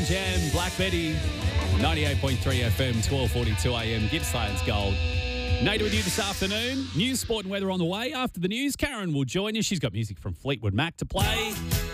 Jam, Black Betty, 98.3 FM, 12:42 AM, Gippsland's Gold. Nada with you this afternoon. News, sport and weather on the way. After the news, Karen will join you. She's got music from Fleetwood Mac to play.